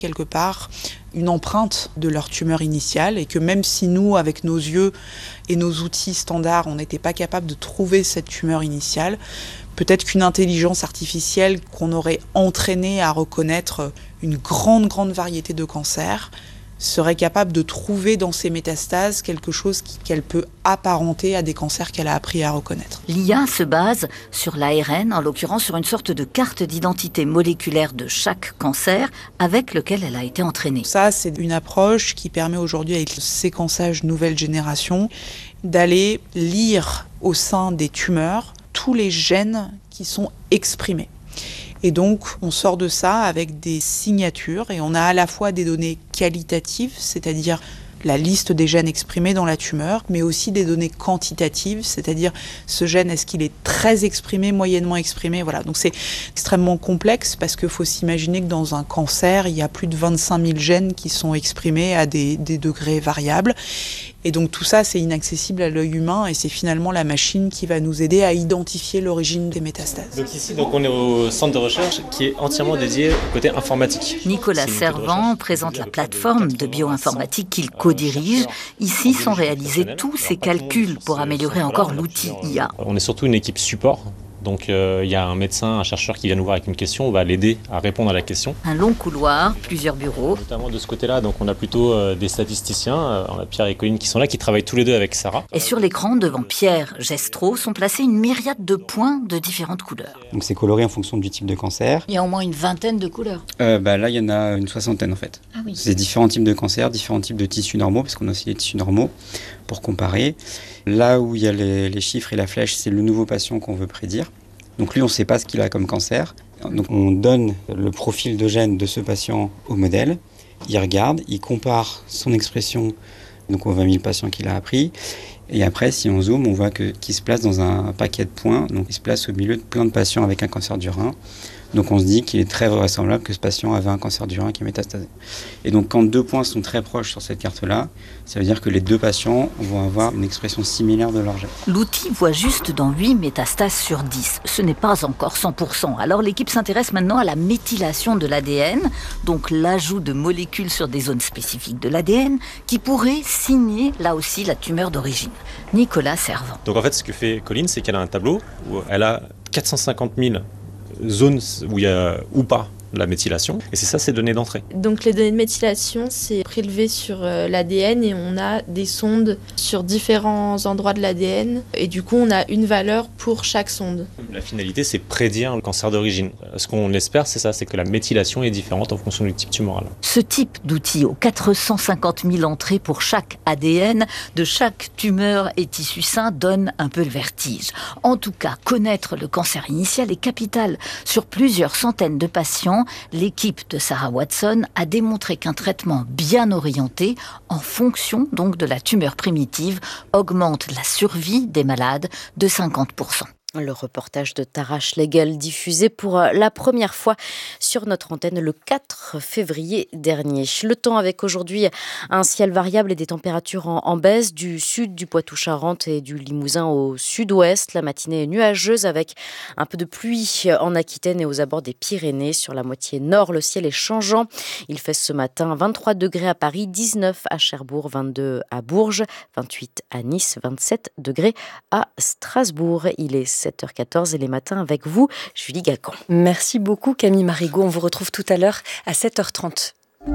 quelque part une empreinte de leur tumeur initiale et que même si nous, avec nos yeux et nos outils standards, on n'était pas capable de trouver cette tumeur initiale, peut-être qu'une intelligence artificielle qu'on aurait entraînée à reconnaître une grande variété de cancers serait capable de trouver dans ces métastases quelque chose qu'elle peut apparenter à des cancers qu'elle a appris à reconnaître. L'IA se base sur l'ARN, en l'occurrence sur une sorte de carte d'identité moléculaire de chaque cancer avec lequel elle a été entraînée. Ça, c'est une approche qui permet aujourd'hui, avec le séquençage nouvelle génération, d'aller lire au sein des tumeurs tous les gènes qui sont exprimés. Et donc, on sort de ça avec des signatures et on a à la fois des données qualitatives, c'est-à-dire la liste des gènes exprimés dans la tumeur, mais aussi des données quantitatives, c'est-à-dire ce gène, est-ce qu'il est très exprimé, moyennement exprimé, voilà. Donc c'est extrêmement complexe parce qu'il faut s'imaginer que dans un cancer, il y a plus de 25 000 gènes qui sont exprimés à des degrés variables. Et donc tout ça, c'est inaccessible à l'œil humain et c'est finalement la machine qui va nous aider à identifier l'origine des métastases. Donc ici, on est au centre de recherche qui est entièrement dédié au côté informatique. Nicolas Servant présente la plateforme de bioinformatique qu'il co-dirige. Ici sont réalisés tous ces calculs pour améliorer encore l'outil IA. On est surtout une équipe support. Donc il y a un médecin, un chercheur qui vient nous voir avec une question, on va l'aider à répondre à la question. Un long couloir, plusieurs bureaux. Notamment de ce côté-là, donc on a plutôt des statisticiens, on a Pierre et Colline qui sont là, qui travaillent tous les deux avec Sarah. Et sur l'écran, devant Pierre Gestreau, sont placés une myriade de points de différentes couleurs. Donc c'est coloré en fonction du type de cancer. Il y a au moins une vingtaine de couleurs. Là, il y en a une soixantaine en fait. Ah oui. C'est différents types de cancers, différents types de tissus normaux, parce qu'on a aussi les tissus normaux pour comparer. Là où il y a les chiffres et la flèche, c'est le nouveau patient qu'on veut prédire. Donc lui, on ne sait pas ce qu'il a comme cancer. Donc on donne le profil de gène de ce patient au modèle. Il regarde, il compare son expression donc aux 20 000 patients qu'il a appris. Et après, si on zoome, on voit qu'il se place dans un paquet de points. Donc il se place au milieu de plein de patients avec un cancer du rein. Donc on se dit qu'il est très vraisemblable que ce patient avait un cancer du rein qui est métastasé. Et donc quand deux points sont très proches sur cette carte-là, ça veut dire que les deux patients vont avoir une expression similaire de leur gène. L'outil voit juste dans 8 métastases sur 10. Ce n'est pas encore 100%. Alors l'équipe s'intéresse maintenant à la méthylation de l'ADN, donc l'ajout de molécules sur des zones spécifiques de l'ADN qui pourraient signer là aussi la tumeur d'origine. Nicolas Servant. Donc en fait, ce que fait Colline, c'est qu'elle a un tableau où elle a 450 000 zones où il y a ou pas la méthylation, et c'est ça ces données d'entrée. Donc les données de méthylation, c'est prélevé sur l'ADN et on a des sondes sur différents endroits de l'ADN et du coup on a une valeur pour chaque sonde. La finalité, c'est prédire le cancer d'origine. Ce qu'on espère, c'est ça, c'est que la méthylation est différente en fonction du type tumoral. Ce type d'outil aux 450 000 entrées pour chaque ADN de chaque tumeur et tissu sain donne un peu le vertige. En tout cas, connaître le cancer initial est capital. Sur plusieurs centaines de patients, l'équipe de Sarah Watson a démontré qu'un traitement bien orienté, en fonction donc de la tumeur primitive, augmente la survie des malades de 50%. Le reportage de Tara Schlegel diffusé pour la première fois sur notre antenne le 4 février dernier. Le temps avec aujourd'hui un ciel variable et des températures en baisse du sud du Poitou-Charentes et du Limousin au sud-ouest. La matinée est nuageuse avec un peu de pluie en Aquitaine et aux abords des Pyrénées. Sur la moitié nord, le ciel est changeant. Il fait ce matin 23 degrés à Paris, 19 à Cherbourg, 22 à Bourges, 28 à Nice, 27 degrés à Strasbourg. Il est 7h14 et les matins avec vous, Julie Gacon. Merci beaucoup Camille Marigot. On vous retrouve tout à l'heure à 7h30.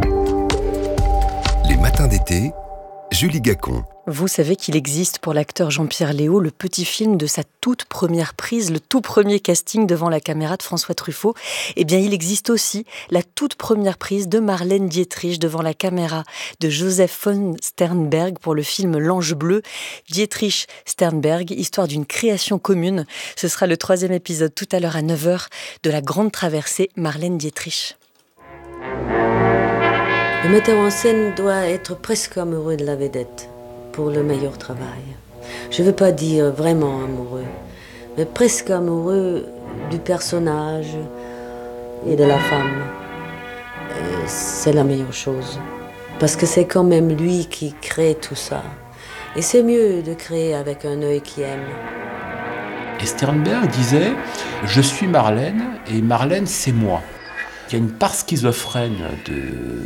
Les matins d'été, Julie Gacon. Vous savez qu'il existe pour l'acteur Jean-Pierre Léaud le petit film de sa toute première prise, le tout premier casting devant la caméra de François Truffaut. Eh bien, il existe aussi la toute première prise de Marlène Dietrich devant la caméra de Joseph von Sternberg pour le film L'Ange bleu. Dietrich-Sternberg, histoire d'une création commune. Ce sera le 3e épisode tout à l'heure à 9h de La Grande Traversée, Marlène Dietrich. Le metteur en scène doit être presque amoureux de la vedette pour le meilleur travail. Je ne veux pas dire vraiment amoureux, mais presque amoureux du personnage et de la femme. Et c'est la meilleure chose, parce que c'est quand même lui qui crée tout ça. Et c'est mieux de créer avec un œil qui aime. Et Sternberg disait « Je suis Marlène, et Marlène, c'est moi ». Il y a une part schizophrène